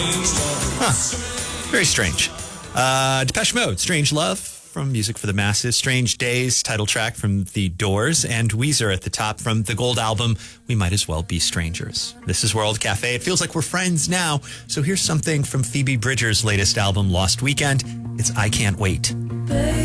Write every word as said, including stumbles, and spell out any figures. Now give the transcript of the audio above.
Huh. Very strange. Uh, Depeche Mode, Strange Love from Music for the Masses. Strange Days, title track from The Doors. And Weezer at the top from the Gold album, We Might As Well Be Strangers. This is World Cafe. It feels like we're friends now. So here's something from Phoebe Bridgers' latest album, Lost Weekend. It's I Can't Wait.